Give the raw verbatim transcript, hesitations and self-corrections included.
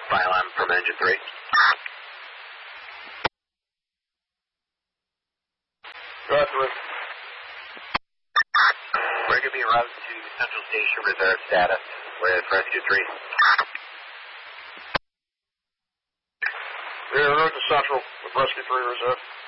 file on from engine three. Go ahead, three. We're going to be routed to Central Station Reserve status with Rescue three. We're in route to Central with Rescue three Reserve.